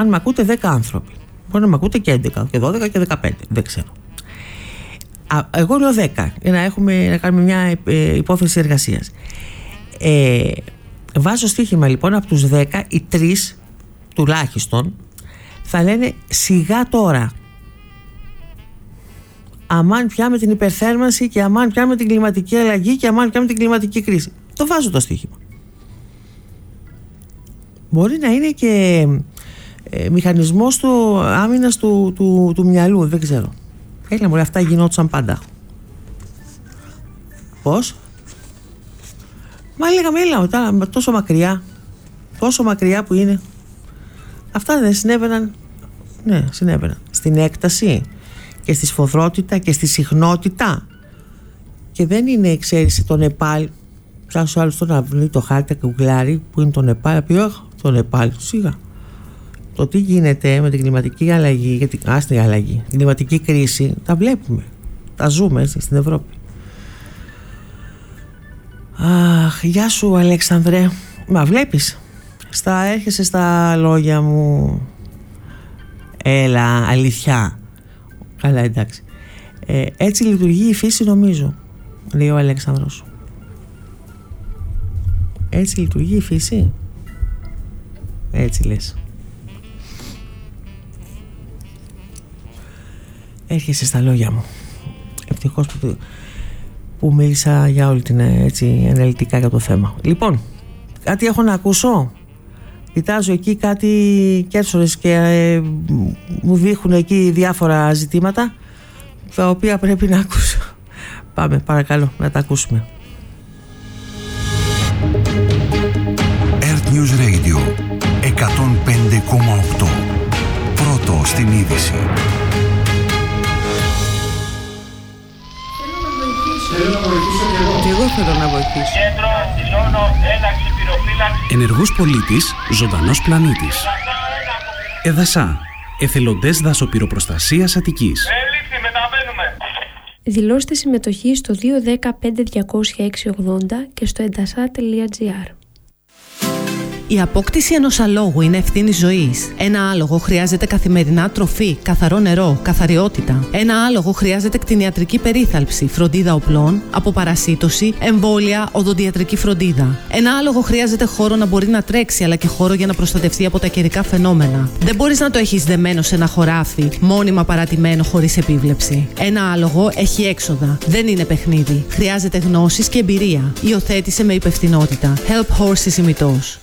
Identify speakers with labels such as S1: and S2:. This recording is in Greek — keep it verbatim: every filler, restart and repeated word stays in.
S1: αν μ' ακούτε δέκα άνθρωποι. Μπορεί να μ' ακούτε και έντεκα, και δώδεκα και δεκαπέντε. Δεν ξέρω. Α, εγώ λέω δέκα, για να, έχουμε, να κάνουμε μια ε, υπόθεση εργασίας. Ε, βάζω στοίχημα λοιπόν από τους δέκα, οι τρεις τουλάχιστον θα λένε σιγά τώρα. Αμάν πια με την υπερθέρμανση και αμάν πια με την κλιματική αλλαγή και αμάν πια με την κλιματική κρίση. Το βάζω το στοίχημα. Μπορεί να είναι και ε, μηχανισμός του άμυνας του, του, του μυαλού, δεν ξέρω. Έλα μωρέ, αυτά γινόντουσαν πάντα. Πώς? Μα λέγαμε, έλα μετά, τόσο μακριά, τόσο μακριά που είναι. Αυτά δεν συνέβαιναν? Ναι, συνέβαιναν. Στην έκταση και στη σφοδρότητα και στη συχνότητα. Και δεν είναι, ξέρεις, το Νεπάλ. Ψάξω άλλο στον αυλή, το χάρτη και γκουγκλάρι που είναι το Νεπάλ. Πει, όχι, το Νεπάλ, σιγά. Το τι γίνεται με την κλιματική αλλαγή, για την άστη αλλαγή, την κλιματική κρίση, τα βλέπουμε. Τα ζούμε έτσι, στην Ευρώπη. Αχ, γεια σου Αλέξανδρε. Μα βλέπεις, στα, έρχεσαι στα λόγια μου. Έλα, αλήθεια. Καλά, εντάξει. Ε, έτσι λειτουργεί η φύση, νομίζω, λέει ο Αλέξανδρος. Έτσι λειτουργεί η φύση. Έτσι λες. Έρχεσαι στα λόγια μου. Ευτυχώς που, που μίλησα για όλη την έτσι αναλυτικά για το θέμα. Λοιπόν, κάτι έχω να ακούσω. Κοιτάζω εκεί κάτι κέρσορες και ε, μου δείχνουν εκεί διάφορα ζητήματα τα οποία πρέπει να ακούσω. Πάμε παρακαλώ να τα ακούσουμε.
S2: Earth News Radio εκατόν πέντε κόμμα οκτώ. Πρώτο στην είδηση.
S1: Θέλω να βοηθήσω και εγώ. Και εγώ θέλω να βοηθήσω.
S3: Κέντρο, δηλώνω ένταξη πυροφύλαξη.
S4: Ενεργός πολίτης, ζωντανός πλανήτης. Εδασά, εθελοντές δασοπυροπροστασίας Αττικής.
S3: Έληξη, μεταβαίνουμε.
S5: Δηλώστε συμμετοχή στο δύο ένα πέντε διακόσια έξι ογδόντα και στο εντασά τελεία τζι άρ.
S6: Η απόκτηση ενός αλόγου είναι ευθύνη ζωής. Ένα άλογο χρειάζεται καθημερινά τροφή, καθαρό νερό, καθαριότητα. Ένα άλογο χρειάζεται κτηνιατρική περίθαλψη, φροντίδα οπλών, αποπαρασίτωση, εμβόλια, οδοντιατρική φροντίδα. Ένα άλογο χρειάζεται χώρο να μπορεί να τρέξει, αλλά και χώρο για να προστατευτεί από τα καιρικά φαινόμενα. Δεν μπορείς να το έχεις δεμένο σε ένα χωράφι, μόνιμα παρατημένο χωρίς επίβλεψη. Ένα άλογο έχει έξοδα. Δεν είναι παιχνίδι. Χρειάζεται γνώσεις και εμπειρία. Υιοθέτησε με υπευθυνότητα. Help Horses ημιτός.